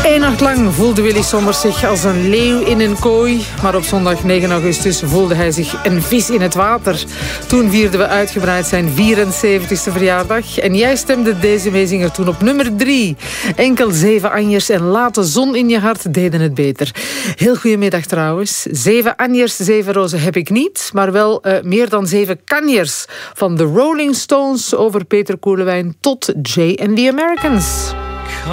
Eén nacht lang voelde Willy Sommers zich als een leeuw in een kooi. Maar op zondag 9 augustus voelde hij zich een vis in het water. Toen vierden we uitgebreid zijn 74ste verjaardag. En jij stemde deze meezinger toen op nummer 3. Enkel 7 Anjers en Late zon in je hart deden het beter. Heel goedemiddag trouwens. 7 Anjers, 7 rozen heb ik niet. Maar wel meer dan 7 kanjers. Van de Rolling Stones over Peter Koelewijn tot Jay and the Americans.